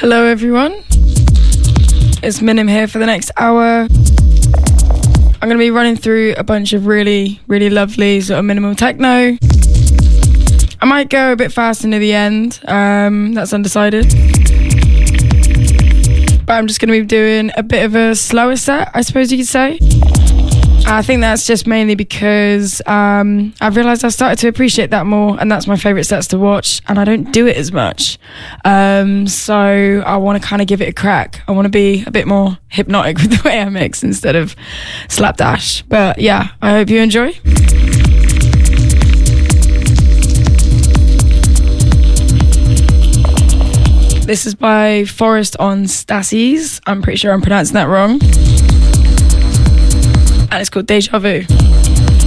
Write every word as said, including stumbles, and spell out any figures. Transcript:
Hello everyone, it's Minim here for the next hour. I'm going to be running through a bunch of really, really lovely sort of minimal techno. I might go a bit fast near the end, um, that's undecided. But I'm just going to be doing a bit of a slower set, I suppose you could say. I think that's just mainly because um, I've realised I've started to appreciate that more, and that's my favourite sets to watch, and I don't do it as much. Um, so I want to kind of give it a crack. I want to be a bit more hypnotic with the way I mix instead of slapdash. But yeah, I hope you enjoy. This is by Forest on Stassies. I'm pretty sure I'm pronouncing that wrong. And it's called Deja Vu.